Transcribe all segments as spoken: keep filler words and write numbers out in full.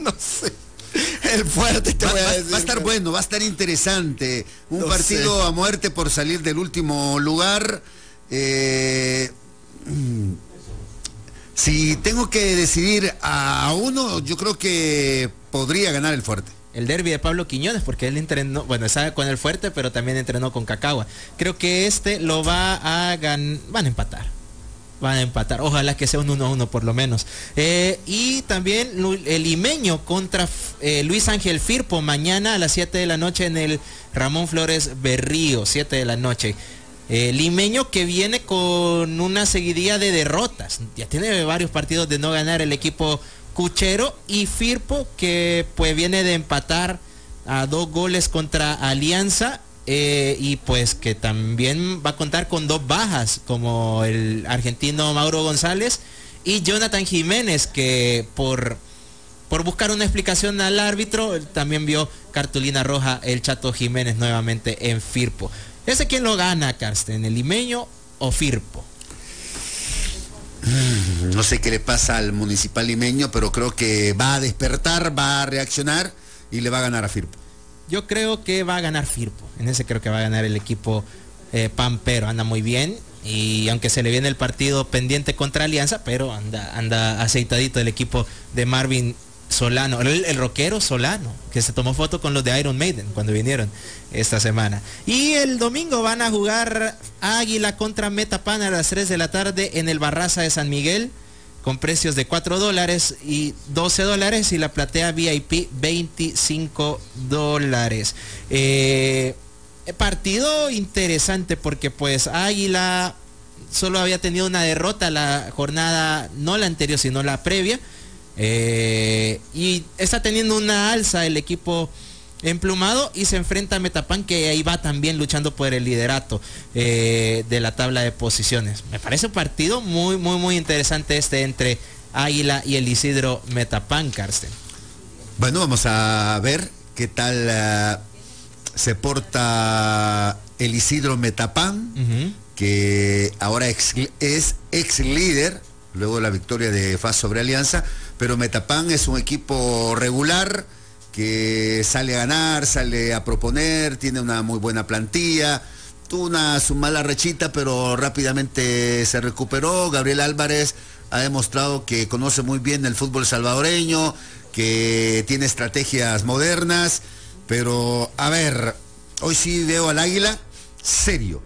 No sé. El fuerte te va, voy a va, decir. Va a estar bueno, va a estar interesante. Un No partido sé. a muerte por salir del último lugar. Eh, si tengo que decidir a uno, yo creo que podría ganar el fuerte. El derbi de Pablo Quiñones, porque él entrenó, bueno, estaba con el fuerte, pero también entrenó con Cacagua. Creo que este lo va a ganar, van a empatar. Van a empatar, ojalá que sea un uno a uno por lo menos. Eh, y también el limeño contra eh, Luis Ángel Firpo, mañana a las siete de la noche en el Ramón Flores Berrío, siete de la noche. Eh, limeño que viene con una seguidilla de derrotas, ya tiene varios partidos de no ganar el equipo cuchero, y Firpo que pues viene de empatar a dos goles contra Alianza. Eh, y pues que también va a contar con dos bajas, como el argentino Mauro González y Jonathan Jiménez, que por, por buscar una explicación al árbitro también vio cartulina roja el Chato Jiménez nuevamente en Firpo. ¿Ese quién lo gana, Carsten? ¿El limeño o Firpo? No sé qué le pasa al Municipal limeño, pero creo que va a despertar, va a reaccionar y le va a ganar a Firpo. Yo creo que va a ganar Firpo. En ese creo que va a ganar el equipo eh, pampero. Anda muy bien. Y aunque se le viene el partido pendiente contra Alianza, pero anda, anda aceitadito el equipo de Marvin Solano. El, el rockero Solano, que se tomó foto con los de Iron Maiden cuando vinieron esta semana. Y el domingo van a jugar Águila contra Metapan a las tres de la tarde en el Barraza de San Miguel, con precios de cuatro dólares y doce dólares, y la platea V I P veinticinco dólares. Eh, partido interesante porque pues Águila solo había tenido una derrota la jornada, no la anterior sino la previa, eh, y está teniendo una alza el equipo emplumado, y se enfrenta a Metapan, que ahí va también luchando por el liderato eh, de la tabla de posiciones. Me parece un partido muy, muy, muy interesante este entre Águila y el Isidro Metapan, Carsten. Bueno, vamos a ver qué tal uh, se porta el Isidro Metapan, uh-huh. que ahora ex, es ex líder, luego de la victoria de F A S sobre Alianza, pero Metapan es un equipo regular, que sale a ganar, sale a proponer, tiene una muy buena plantilla, tuvo una su mala rechita, pero rápidamente se recuperó. Gabriel Álvarez ha demostrado que conoce muy bien el fútbol salvadoreño, que tiene estrategias modernas, pero a ver, hoy sí veo al Águila serio.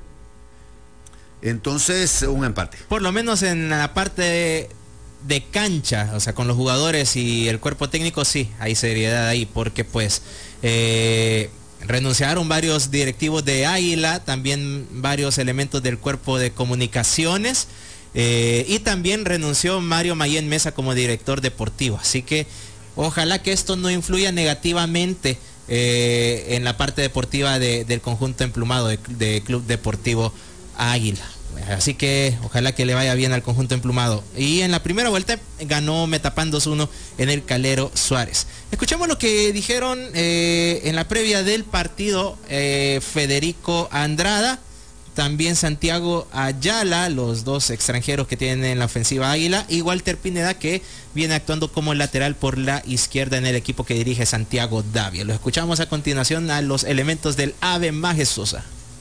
Entonces, un empate. Por lo menos en la parte de... de cancha, o sea, con los jugadores y el cuerpo técnico, sí, hay seriedad ahí, porque pues eh, renunciaron varios directivos de Águila, también varios elementos del cuerpo de comunicaciones, eh, y también renunció Mario Mayén Mesa como director deportivo, así que ojalá que esto no influya negativamente eh, en la parte deportiva de, del conjunto emplumado de, de Club Deportivo Águila. Así que ojalá que le vaya bien al conjunto emplumado. Y en la primera vuelta ganó Metapan dos uno en el Calero Suárez. Escuchemos lo que dijeron eh, en la previa del partido eh, Federico Andrada, también Santiago Ayala, los dos extranjeros que tienen en la ofensiva Águila, y Walter Pineda, que viene actuando como lateral por la izquierda en el equipo que dirige Santiago Davia. Lo escuchamos a continuación a los elementos del Ave Majestuosa.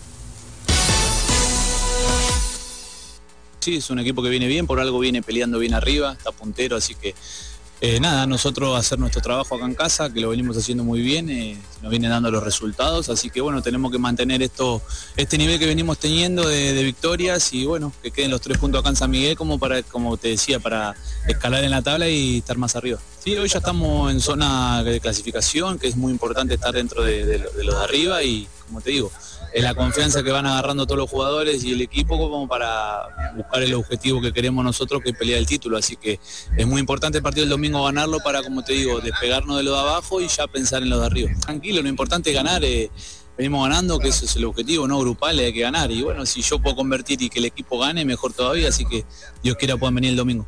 Sí, es un equipo que viene bien, por algo viene peleando bien arriba, está puntero, así que eh, nada, nosotros hacer nuestro trabajo acá en casa, que lo venimos haciendo muy bien, eh, nos vienen dando los resultados, así que bueno, tenemos que mantener esto, este nivel que venimos teniendo de, de victorias, y bueno, que queden los tres puntos acá en San Miguel, como para, como te decía, para escalar en la tabla y estar más arriba. Sí, hoy ya estamos en zona de clasificación, que es muy importante estar dentro de, de, de los de arriba, y como te digo, es la confianza que van agarrando todos los jugadores y el equipo como para buscar el objetivo que queremos nosotros, que es pelear el título. Así que es muy importante el partido del domingo ganarlo para, como te digo, despegarnos de lo de abajo y ya pensar en lo de arriba. Tranquilo, lo importante es ganar, eh, venimos ganando, que ese es el objetivo, ¿no? Grupal, hay que ganar. Y bueno, si yo puedo convertir y que el equipo gane, mejor todavía, así que Dios quiera puedan venir el domingo.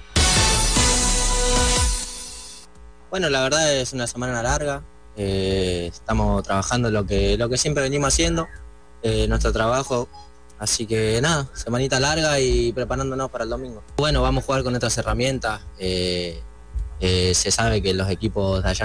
Bueno, la verdad es una semana larga, eh, estamos trabajando lo que, lo que siempre venimos haciendo. Eh, nuestro trabajo, así que nada, semanita larga y preparándonos para el domingo. Bueno, vamos a jugar con nuestras herramientas, eh, eh, se sabe que los equipos de allá